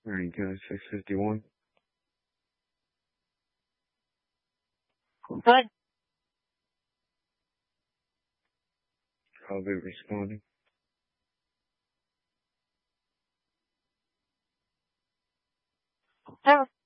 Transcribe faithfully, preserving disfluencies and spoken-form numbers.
Alright, guys, six fifty-one. Good. I'll be responding. Sure.